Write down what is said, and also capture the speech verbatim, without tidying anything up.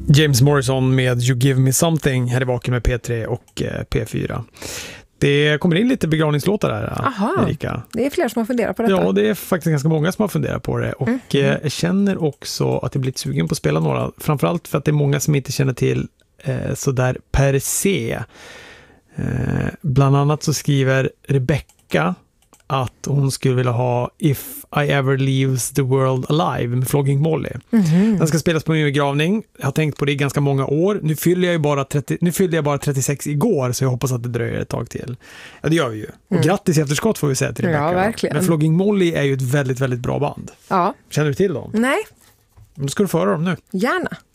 James Morrison med You Give Me Something här i Vaken med P tre och P fyra. Det kommer in lite begravningslåtar här, Aha, Erika. Det är fler som har funderat på detta. Ja, det är faktiskt ganska många som har funderat på det. Och mm. jag känner också att jag blivit sugen på att spela några. Framförallt för att det är många som inte känner till eh, sådär per se. Eh, bland annat så skriver Rebecca att hon skulle vilja ha If I Ever Leaves the World Alive med Flogging Molly. Mm-hmm. Den ska spelas på min begravning. Jag har tänkt på det i ganska många år. Nu fyllde jag ju bara trettio, nu fyllde jag bara trettiosex igår, så jag hoppas att det dröjer ett tag till. Ja, det gör vi ju. Och mm. grattis i efterskott får vi säga till Rebecca. Ja, verkligen. Men Flogging Molly är ju ett väldigt, väldigt bra band. Ja. Känner du till dem? Nej. Då ska du föra dem nu. Gärna.